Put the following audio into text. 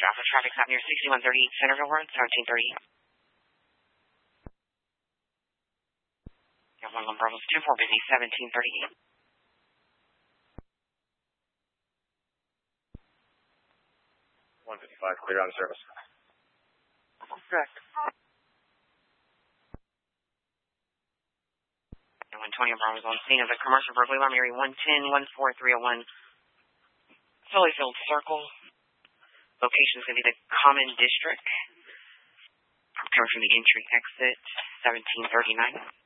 Alpha, traffic's out near 6130 Centerville Road, 1730. Yeah, 11 Bravo's 24 busy, 1730. 155, clear on service. Correct. And 120 Bravo's on scene of a commercial burglary alarm, area 110-14301, Phillyfield Circle. Location is going to be the Common District. I'm coming from the entry exit, 1739.